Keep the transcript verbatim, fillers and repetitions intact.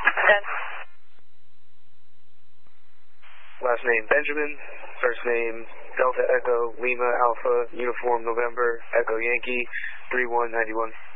ten. Last name Benjamin. First name Delta Echo Lima Alpha Uniform November Echo Yankee three one nine one.